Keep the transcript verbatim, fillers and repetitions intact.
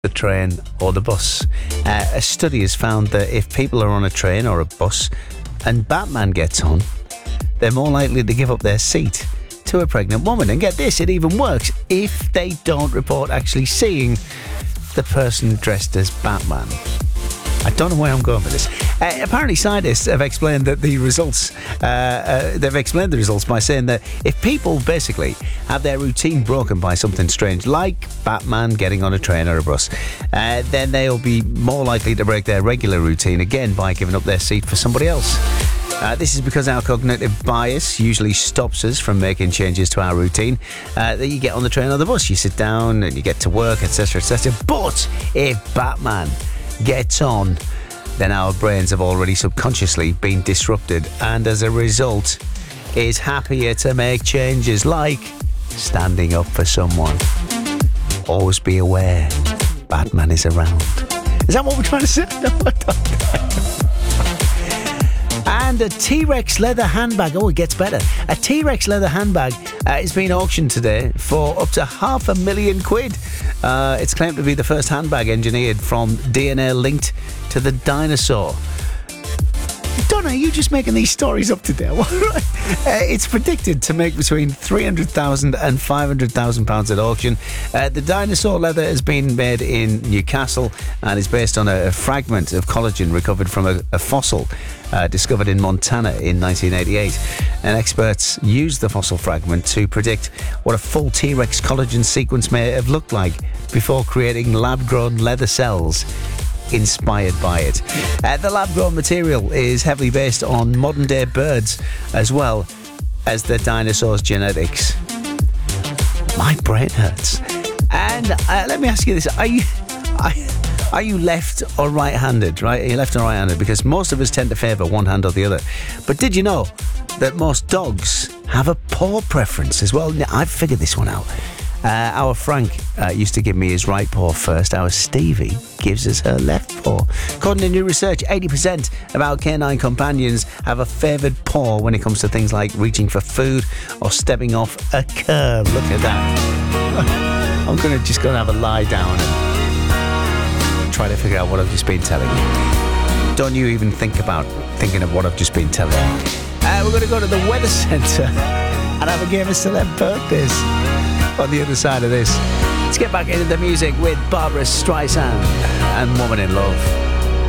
the train or the bus. Uh, a study has found that if people are on a train or a bus and Batman gets on, they're more likely to give up their seat to a pregnant woman. And get this, it even works if they don't report actually seeing the person dressed as Batman. I don't know where I'm going with this. Uh, apparently, scientists have explained that the results. Uh, uh, they've explained the results by saying that if people basically have their routine broken by something strange, like Batman getting on a train or a bus, uh, then they'll be more likely to break their regular routine again by giving up their seat for somebody else. Uh, this is because our cognitive bias usually stops us from making changes to our routine. Uh, that you get on the train or the bus, you sit down and you get to work, et cetera, et cetera. But if Batman gets on, then our brains have already subconsciously been disrupted, and as a result is happier to make changes like standing up for someone. Always be aware, Batman is around. Is that what we're trying to say? No, I don't know. And a T-Rex leather handbag. Oh, it gets better. A T-Rex leather handbag uh, is being auctioned today for up to half a million quid. Uh, it's claimed to be the first handbag engineered from D N A linked to the dinosaur. Donna, are you just making these stories up today? uh, it's predicted to make between three hundred thousand and five hundred thousand pounds at auction. Uh, the dinosaur leather has been made in Newcastle and is based on a, a fragment of collagen recovered from a, a fossil uh, discovered in Montana in nineteen eighty-eight. And experts used the fossil fragment to predict what a full T-Rex collagen sequence may have looked like before creating lab-grown leather cells inspired by it. Uh, the lab-grown material is heavily based on modern-day birds as well as the dinosaurs' genetics. My brain hurts. And uh, let me ask you this: Are you are, are you left or right-handed? Right? Are you left or right-handed? Because most of us tend to favour one hand or the other. But did you know that most dogs have a paw preference as well? Now, I've figured this one out. Uh, our Frank uh, used to give me his right paw first. Our Stevie gives us her left paw. According to new research, eighty percent of our canine companions have a favoured paw when it comes to things like reaching for food or stepping off a curb. Look at that. I'm going to just go and have a lie down and try to figure out what I've just been telling you. Don't you even think about thinking of what I've just been telling you. Uh, we're going to go to the weather centre and have a game of celeb birthdays. On the other side of this, let's get back into the music with Barbara Streisand and Woman in Love.